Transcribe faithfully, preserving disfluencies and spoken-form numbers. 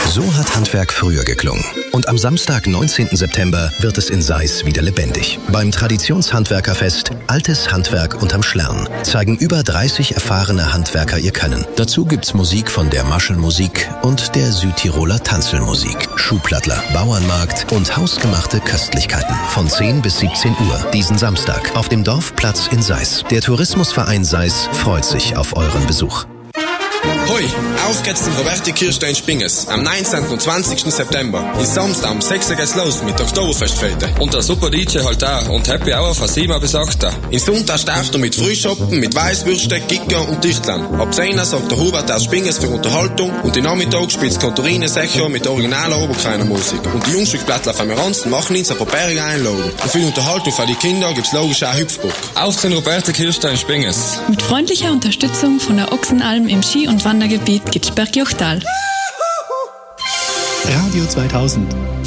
So hat Handwerk früher geklungen. Und am Samstag, neunzehnten September, wird es in Seis wieder lebendig. Beim Traditionshandwerkerfest Altes Handwerk unterm Schlern zeigen über dreißig erfahrene Handwerker ihr Können. Dazu gibt's Musik von der Maschelmusik und der Südtiroler Tanzelmusik, Schuhplattler, Bauernmarkt und hausgemachte Köstlichkeiten. Von zehn bis siebzehn Uhr diesen Samstag auf dem Dorfplatz in Seis. Der Tourismusverein Seis freut sich auf euren Besuch. Hoi, auf geht's zum Roberti-Kirchstein Spinges. Am neunzehnten und zwanzigsten September. Ist Samstag um sechs Uhr geht's los mit Oktoberfestfete. Und der super D J halt auch. Und Happy Hour von sieben bis acht. In Sonntag startet er mit Frühschoppen, mit Weißwürste, Gicker und Tischlern. Ab zehn Uhr sorgt der Hubert aus Spinges für Unterhaltung. Und im Nachmittag spielt Kontorine Secho mit originaler Oberkreiner Musik. Und die Jungstückblättler von Miranzen machen ihn zur Poperiger Einladung. Und für die Unterhaltung für die Kinder gibt's logisch auch Hüpfburg. Auf zum Roberti-Kirchstein Spinges. Mit freundlicher Unterstützung von der Ochsenalm im Ski- und Wandergebiet Gitschberg-Jochtal. Radio zweitausend.